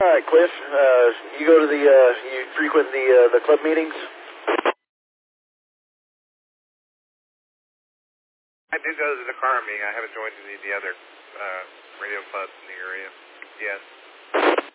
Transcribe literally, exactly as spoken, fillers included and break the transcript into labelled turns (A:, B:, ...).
A: All right, Cliff. Uh, you go to the, uh, you frequent the uh, the club meetings?
B: I do go to the car meeting. I haven't joined any of the other uh, radio clubs in the area. Yes.